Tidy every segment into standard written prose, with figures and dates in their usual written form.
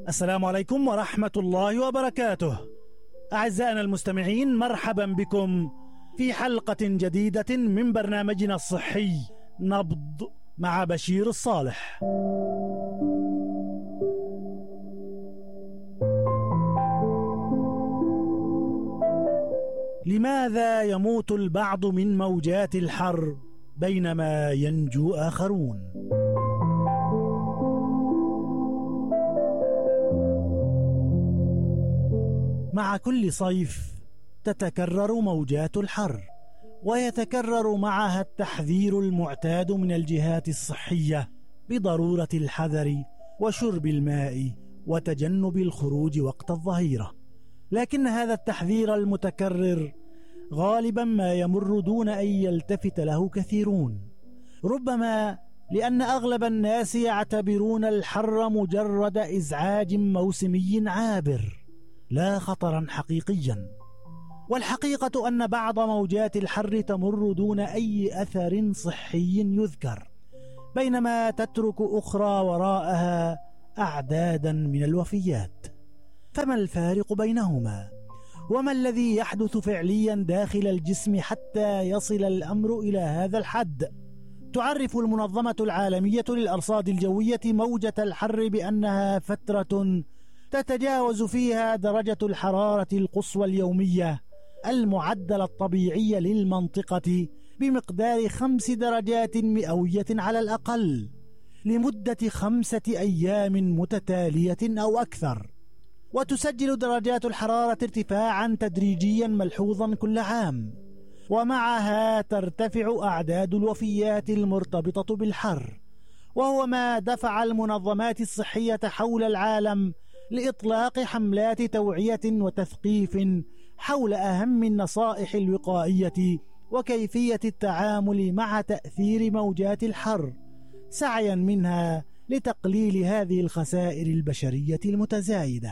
السلام عليكم ورحمة الله وبركاته. أعزائنا المستمعين، مرحبا بكم في حلقة جديدة من برنامجنا الصحي نبض مع بشير الصالح. لماذا يموت البعض من موجات الحر بينما ينجو آخرون؟ مع كل صيف تتكرر موجات الحر، ويتكرر معها التحذير المعتاد من الجهات الصحية بضرورة الحذر وشرب الماء وتجنب الخروج وقت الظهيرة. لكن هذا التحذير المتكرر غالبا ما يمر دون أن يلتفت له كثيرون، ربما لأن أغلب الناس يعتبرون الحر مجرد إزعاج موسمي عابر لا خطرا حقيقيا. والحقيقة أن بعض موجات الحر تمر دون أي أثر صحي يذكر، بينما تترك أخرى وراءها أعدادا من الوفيات. فما الفارق بينهما؟ وما الذي يحدث فعليا داخل الجسم حتى يصل الأمر إلى هذا الحد؟ تعرف المنظمة العالمية للأرصاد الجوية موجة الحر بأنها فترة تتجاوز فيها درجة الحرارة القصوى اليومية المعدل الطبيعي للمنطقة بمقدار 5 درجات مئوية على الأقل لمدة 5 أيام متتالية أو أكثر. وتسجل درجات الحرارة ارتفاعا تدريجيا ملحوظا كل عام، ومعها ترتفع أعداد الوفيات المرتبطة بالحر، وهو ما دفع المنظمات الصحية حول العالم لإطلاق حملات توعية وتثقيف حول أهم النصائح الوقائية وكيفية التعامل مع تأثير موجات الحر، سعيا منها لتقليل هذه الخسائر البشرية المتزايدة.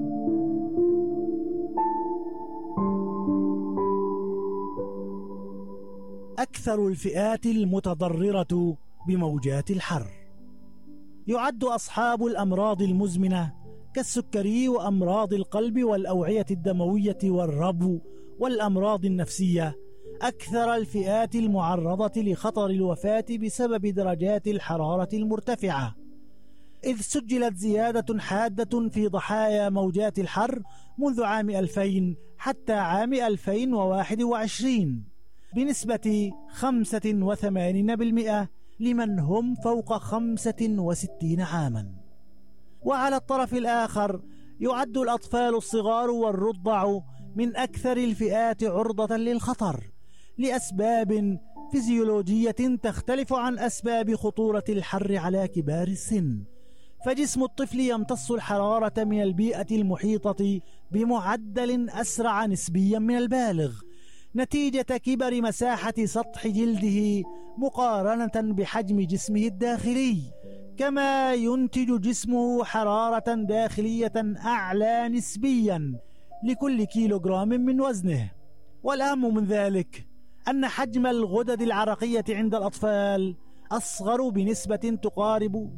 أكثر الفئات المتضررة بموجات الحر يعد أصحاب الأمراض المزمنة كالسكري وأمراض القلب والأوعية الدموية والربو والأمراض النفسية أكثر الفئات المعرضة لخطر الوفاة بسبب درجات الحرارة المرتفعة، إذ سجلت زيادة حادة في ضحايا موجات الحر منذ عام 2000 حتى عام 2021 بنسبة 85% لمن هم فوق 65 عاما. وعلى الطرف الآخر يعد الأطفال الصغار والرضع من أكثر الفئات عرضة للخطر لأسباب فيزيولوجية تختلف عن أسباب خطورة الحر على كبار السن. فجسم الطفل يمتص الحرارة من البيئة المحيطة بمعدل أسرع نسبيا من البالغ نتيجة كبر مساحة سطح جلده مقارنة بحجم جسمه الداخلي، كما ينتج جسمه حرارة داخلية أعلى نسبيا لكل كيلوغرام من وزنه. والأهم من ذلك أن حجم الغدد العرقية عند الأطفال أصغر بنسبة تقارب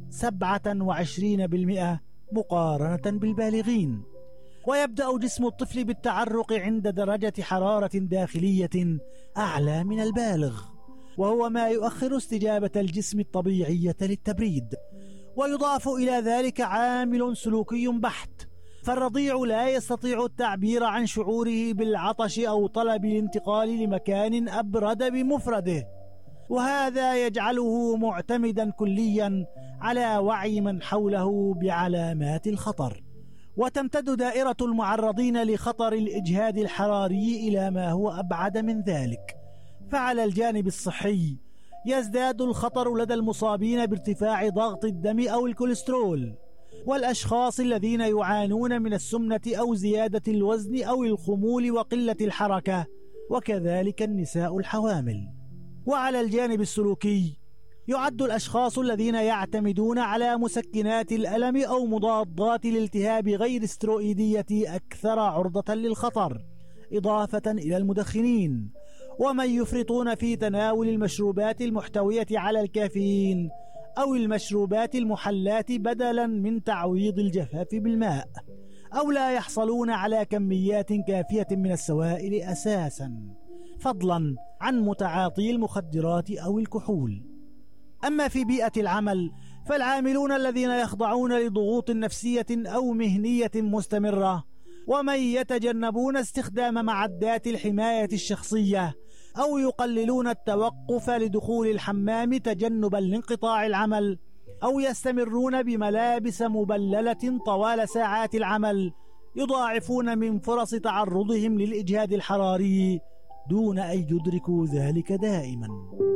27% مقارنة بالبالغين. ويبدأ جسم الطفل بالتعرق عند درجة حرارة داخلية أعلى من البالغ، وهو ما يؤخر استجابة الجسم الطبيعية للتبريد. ويضاف إلى ذلك عامل سلوكي بحت، فالرضيع لا يستطيع التعبير عن شعوره بالعطش أو طلب الانتقال لمكان أبرد بمفرده، وهذا يجعله معتمدا كليا على وعي من حوله بعلامات الخطر. وتمتد دائرة المعرضين لخطر الإجهاد الحراري إلى ما هو أبعد من ذلك. فعلى الجانب الصحي يزداد الخطر لدى المصابين بارتفاع ضغط الدم أو الكوليسترول، والأشخاص الذين يعانون من السمنة أو زيادة الوزن أو الخمول وقلة الحركة، وكذلك النساء الحوامل. وعلى الجانب السلوكي يعد الأشخاص الذين يعتمدون على مسكنات الألم أو مضادات الالتهاب غير استروئيدية أكثر عرضة للخطر، إضافة إلى المدخنين ومن يفرطون في تناول المشروبات المحتوية على الكافيين أو المشروبات المحلاة بدلا من تعويض الجفاف بالماء، أو لا يحصلون على كميات كافية من السوائل أساسا، فضلا عن متعاطي المخدرات أو الكحول. أما في بيئة العمل فالعاملون الذين يخضعون لضغوط نفسية أو مهنية مستمرة، ومن يتجنبون استخدام معدات الحماية الشخصية، أو يقللون التوقف لدخول الحمام تجنبا لانقطاع العمل، أو يستمرون بملابس مبللة طوال ساعات العمل، يضاعفون من فرص تعرضهم للإجهاد الحراري دون أن يدركوا ذلك دائما.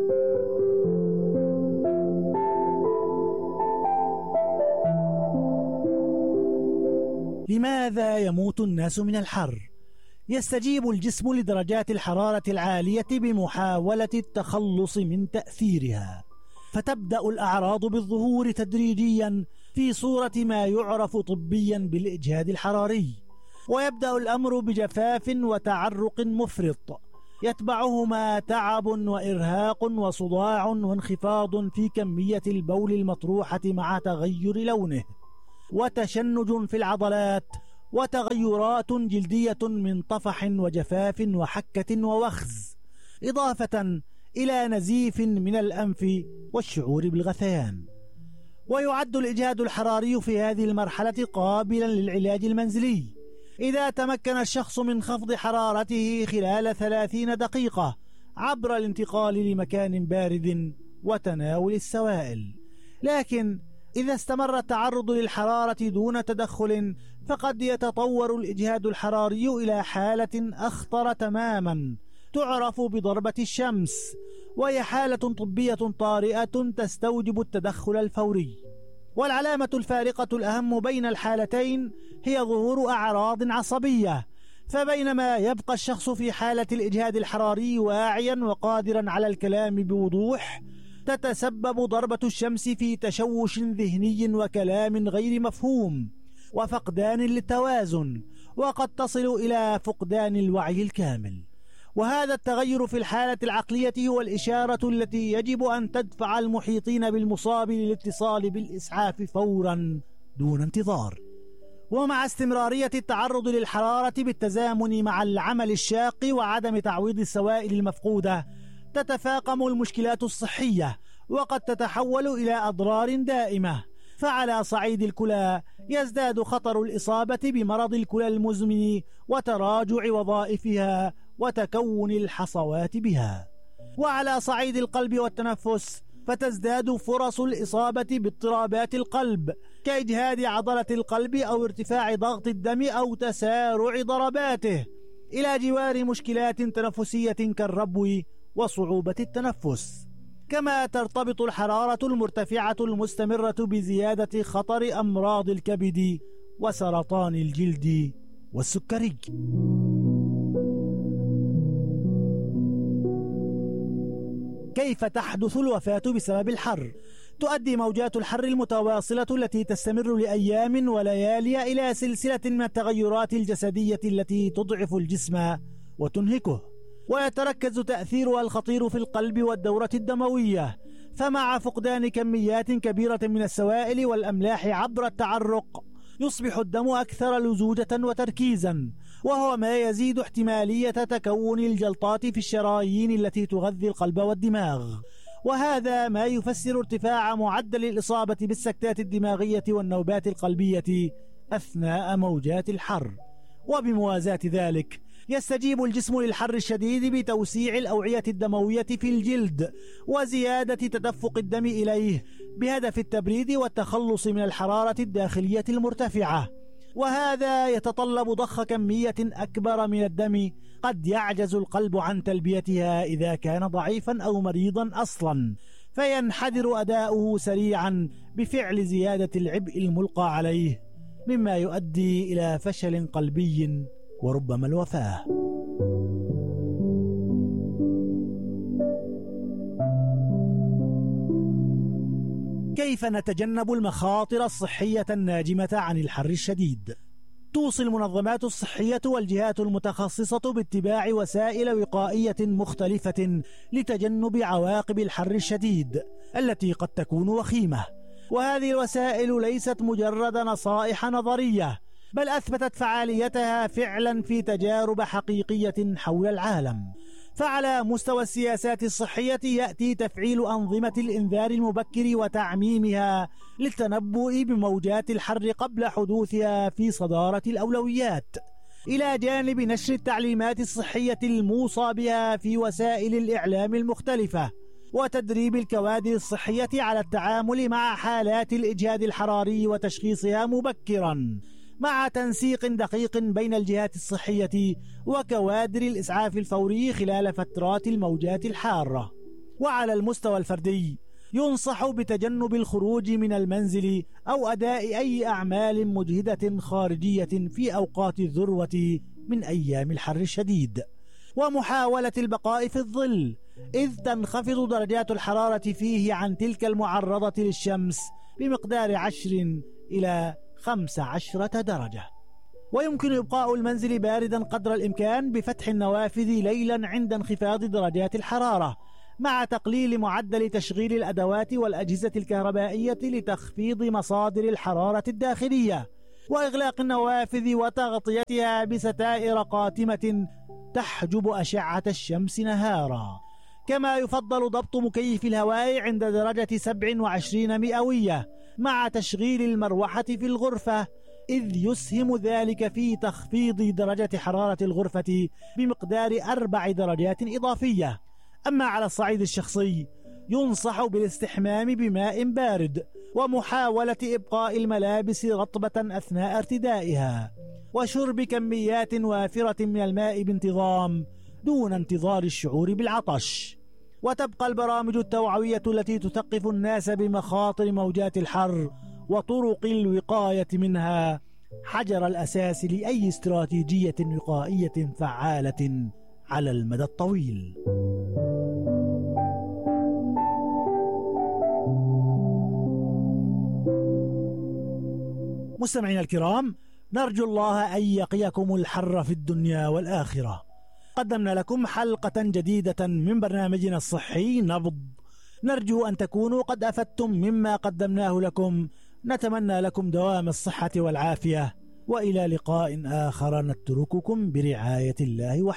لماذا يموت الناس من الحر؟ يستجيب الجسم لدرجات الحرارة العالية بمحاولة التخلص من تأثيرها، فتبدأ الأعراض بالظهور تدريجيا في صورة ما يعرف طبيا بالإجهاد الحراري، ويبدأ الأمر بجفاف وتعرق مفرط، يتبعهما تعب وإرهاق وصداع وانخفاض في كمية البول المطروحة مع تغير لونه، وتشنج في العضلات، وتغيرات جلدية من طفح وجفاف وحكة ووخز، إضافة إلى نزيف من الأنف والشعور بالغثيان. ويعد الإجهاد الحراري في هذه المرحلة قابلا للعلاج المنزلي إذا تمكن الشخص من خفض حرارته خلال 30 دقيقة عبر الانتقال لمكان بارد وتناول السوائل. لكن إذا استمر التعرض للحرارة دون تدخل فقد يتطور الإجهاد الحراري إلى حالة أخطر تماما تعرف بضربة الشمس، وهي حالة طبية طارئة تستوجب التدخل الفوري. والعلامة الفارقة الأهم بين الحالتين هي ظهور أعراض عصبية، فبينما يبقى الشخص في حالة الإجهاد الحراري واعيا وقادرا على الكلام بوضوح، تتسبب ضربة الشمس في تشوش ذهني وكلام غير مفهوم وفقدان للتوازن، وقد تصل إلى فقدان الوعي الكامل. وهذا التغير في الحالة العقلية هو الإشارة التي يجب أن تدفع المحيطين بالمصاب للاتصال بالإسعاف فورا دون انتظار. ومع استمرارية التعرض للحرارة بالتزامن مع العمل الشاق وعدم تعويض السوائل المفقودة، تتفاقم المشكلات الصحية وقد تتحول إلى أضرار دائمة. فعلى صعيد الكلى يزداد خطر الإصابة بمرض الكلى المزمن وتراجع وظائفها وتكون الحصوات بها. وعلى صعيد القلب والتنفس فتزداد فرص الإصابة باضطرابات القلب كإجهاد عضلة القلب أو ارتفاع ضغط الدم أو تسارع ضرباته، إلى جوار مشكلات تنفسية كالربو وصعوبة التنفس. كما ترتبط الحرارة المرتفعة المستمرة بزيادة خطر أمراض الكبد وسرطان الجلد والسكري. كيف تحدث الوفاة بسبب الحر؟ تؤدي موجات الحر المتواصلة التي تستمر لأيام وليالي إلى سلسلة من التغيرات الجسدية التي تضعف الجسم وتنهكه، ويتركز تأثيرها الخطير في القلب والدورة الدموية. فمع فقدان كميات كبيرة من السوائل والأملاح عبر التعرق يصبح الدم أكثر لزوجة وتركيزا، وهو ما يزيد احتمالية تكون الجلطات في الشرايين التي تغذي القلب والدماغ، وهذا ما يفسر ارتفاع معدل الإصابة بالسكتات الدماغية والنوبات القلبية أثناء موجات الحر. وبموازاة ذلك يستجيب الجسم للحر الشديد بتوسيع الأوعية الدموية في الجلد وزيادة تدفق الدم إليه بهدف التبريد والتخلص من الحرارة الداخلية المرتفعة، وهذا يتطلب ضخ كمية أكبر من الدم قد يعجز القلب عن تلبيتها إذا كان ضعيفا أو مريضا أصلا، فينحدر أداؤه سريعا بفعل زيادة العبء الملقى عليه، مما يؤدي إلى فشل قلبي وربما الوفاة. كيف نتجنب المخاطر الصحية الناجمة عن الحر الشديد؟ توصي المنظمات الصحية والجهات المتخصصة باتباع وسائل وقائية مختلفة لتجنب عواقب الحر الشديد التي قد تكون وخيمة. وهذه الوسائل ليست مجرد نصائح نظرية، بل أثبتت فعاليتها فعلا في تجارب حقيقية حول العالم. فعلى مستوى السياسات الصحية يأتي تفعيل أنظمة الإنذار المبكر وتعميمها للتنبؤ بموجات الحر قبل حدوثها في صدارة الأولويات، إلى جانب نشر التعليمات الصحية الموصى بها في وسائل الإعلام المختلفة، وتدريب الكوادر الصحية على التعامل مع حالات الإجهاد الحراري وتشخيصها مبكرا، مع تنسيق دقيق بين الجهات الصحية وكوادر الإسعاف الفوري خلال فترات الموجات الحارة. وعلى المستوى الفردي ينصح بتجنب الخروج من المنزل أو أداء أي أعمال مجهدة خارجية في أوقات الذروة من أيام الحر الشديد، ومحاولة البقاء في الظل، إذ تنخفض درجات الحرارة فيه عن تلك المعرضة للشمس بمقدار 10 إلى 15 درجة. ويمكن إبقاء المنزل باردا قدر الإمكان بفتح النوافذ ليلا عند انخفاض درجات الحرارة، مع تقليل معدل تشغيل الأدوات والأجهزة الكهربائية لتخفيض مصادر الحرارة الداخلية، وإغلاق النوافذ وتغطيتها بستائر قاتمة تحجب أشعة الشمس نهارا. كما يفضل ضبط مكيف الهواء عند درجة 27 مئوية مع تشغيل المروحة في الغرفة، إذ يسهم ذلك في تخفيض درجة حرارة الغرفة بمقدار 4 درجات إضافية. أما على الصعيد الشخصي ينصح بالاستحمام بماء بارد، ومحاولة إبقاء الملابس رطبة أثناء ارتدائها، وشرب كميات وافرة من الماء بانتظام دون انتظار الشعور بالعطش. وتبقى البرامج التوعوية التي تثقف الناس بمخاطر موجات الحر وطرق الوقاية منها حجر الأساس لأي استراتيجية وقائية فعالة على المدى الطويل. مستمعينا الكرام، نرجو الله أن يقيكم الحر في الدنيا والآخرة. قدمنا لكم حلقة جديدة من برنامجنا الصحي نبض، نرجو أن تكونوا قد أفدتم مما قدمناه لكم. نتمنى لكم دوام الصحة والعافية، وإلى لقاء آخر نترككم برعاية الله وحفظه.